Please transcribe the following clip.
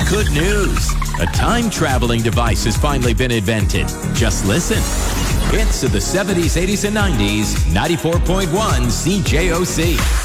Good news. A time-traveling device has finally been invented. Just listen. Hits of the 70s, 80s, and 90s, 94.1 CJOC.